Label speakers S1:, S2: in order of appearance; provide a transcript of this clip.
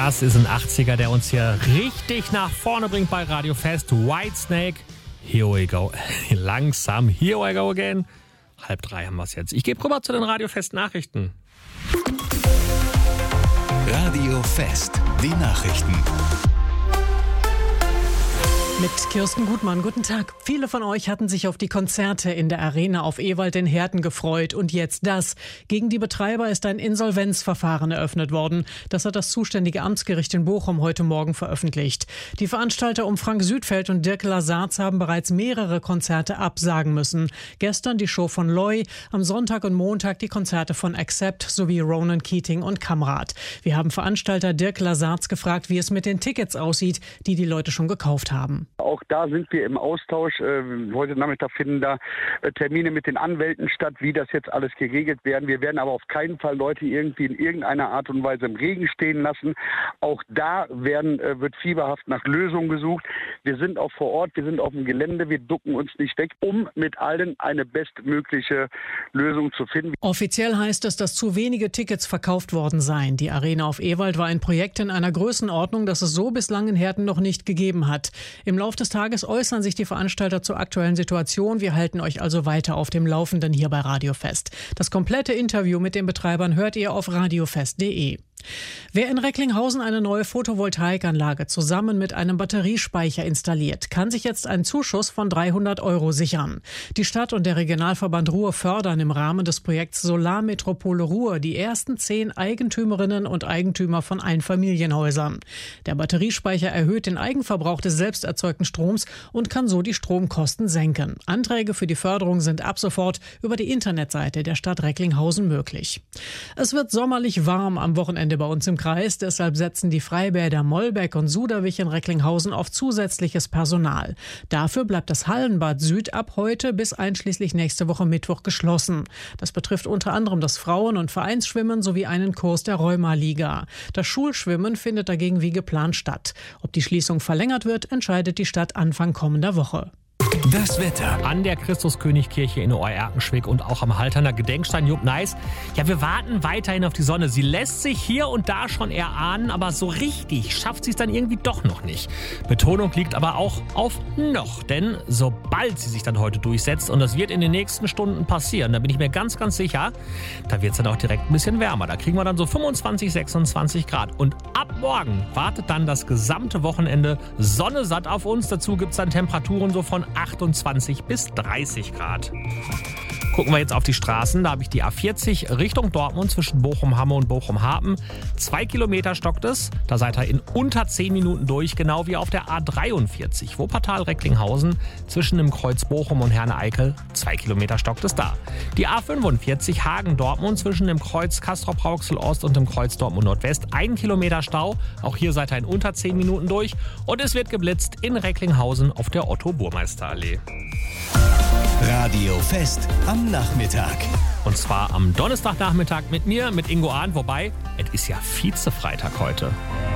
S1: Das ist ein 80er, der uns hier richtig nach vorne bringt bei Radio Fest. Whitesnake, here we go. Langsam, here we go again. 2:30 haben wir es jetzt. Ich gebe rüber zu den Radio Fest Nachrichten.
S2: Radio Fest, die Nachrichten.
S3: Mit Kirsten Gutmann, guten Tag. Viele von euch hatten sich auf die Konzerte in der Arena auf Ewald in Herten gefreut. Und jetzt das. Gegen die Betreiber ist ein Insolvenzverfahren eröffnet worden. Das hat das zuständige Amtsgericht in Bochum heute Morgen veröffentlicht. Die Veranstalter um Frank Südfeld und Dirk Lasartz haben bereits mehrere Konzerte absagen müssen. Gestern die Show von Loy, am Sonntag und Montag die Konzerte von Accept sowie Ronan Keating und Kamrat. Wir haben Veranstalter Dirk Lasartz gefragt, wie es mit den Tickets aussieht, die die Leute schon gekauft haben.
S4: Auch da sind wir im Austausch. Heute Nachmittag finden da Termine mit den Anwälten statt, wie das jetzt alles geregelt werden. Wir werden aber auf keinen Fall Leute irgendwie in irgendeiner Art und Weise im Regen stehen lassen. Auch da wird fieberhaft nach Lösungen gesucht. Wir sind auch vor Ort, wir sind auf dem Gelände, wir ducken uns nicht weg, um mit allen eine bestmögliche Lösung zu finden.
S3: Offiziell heißt es, dass zu wenige Tickets verkauft worden seien. Die Arena auf Ewald war ein Projekt in einer Größenordnung, das es so bislang in Herten noch nicht gegeben hat. Im Laufe des Tages äußern sich die Veranstalter zur aktuellen Situation. Wir halten euch also weiter auf dem Laufenden hier bei Radio Fest. Das komplette Interview mit den Betreibern hört ihr auf radiofest.de. Wer in Recklinghausen eine neue Photovoltaikanlage zusammen mit einem Batteriespeicher installiert, kann sich jetzt einen Zuschuss von 300 € sichern. Die Stadt und der Regionalverband Ruhr fördern im Rahmen des Projekts Solarmetropole Ruhr die ersten 10 Eigentümerinnen und Eigentümer von Einfamilienhäusern. Der Batteriespeicher erhöht den Eigenverbrauch des selbst erzeugten Stroms und kann so die Stromkosten senken. Anträge für die Förderung sind ab sofort über die Internetseite der Stadt Recklinghausen möglich. Es wird sommerlich warm am Wochenende bei uns im Kreis. Deshalb setzen die Freibäder Mollbeck und Suderwich in Recklinghausen auf zusätzliches Personal. Dafür bleibt das Hallenbad Süd ab heute bis einschließlich nächste Woche Mittwoch geschlossen. Das betrifft unter anderem das Frauen- und Vereinsschwimmen sowie einen Kurs der Rheuma-Liga. Das Schulschwimmen findet dagegen wie geplant statt. Ob die Schließung verlängert wird, entscheidet die Stadt Anfang kommender Woche.
S2: Das Wetter.
S1: An der Christuskönigkirche in Oer-Erkenschwick und auch am Halterner Gedenkstein Jupp Neis. Ja, wir warten weiterhin auf die Sonne. Sie lässt sich hier und da schon erahnen, aber so richtig schafft sie es dann irgendwie doch noch nicht. Betonung liegt aber auch auf noch, denn sobald sie sich dann heute durchsetzt, und das wird in den nächsten Stunden passieren, da bin ich mir ganz, ganz sicher, da wird es dann auch direkt ein bisschen wärmer. Da kriegen wir dann so 25, 26 Grad. Und ab morgen wartet dann das gesamte Wochenende Sonne satt auf uns. Dazu gibt es dann Temperaturen so von 28 bis 30 Grad. Gucken wir jetzt auf die Straßen. Da habe ich die A40 Richtung Dortmund zwischen Bochum-Hamme und Bochum-Harpen. 2 Kilometer stockt es. Da seid ihr in unter 10 Minuten durch, genau wie auf der A43 Wuppertal-Recklinghausen zwischen dem Kreuz Bochum und Herne-Eickel. 2 Kilometer stockt es da. Die A45 Hagen-Dortmund zwischen dem Kreuz Castrop-Rauxel-Ost und dem Kreuz Dortmund-Nordwest. 1 Kilometer Stau. Auch hier seid ihr in unter 10 Minuten durch. Und es wird geblitzt in Recklinghausen auf der Otto-Burmeister-Allee.
S2: Radio Fest am Nachmittag.
S1: Und zwar am Donnerstagnachmittag mit mir, mit Ingo Ahn. Wobei, es ist ja Vize-Freitag heute.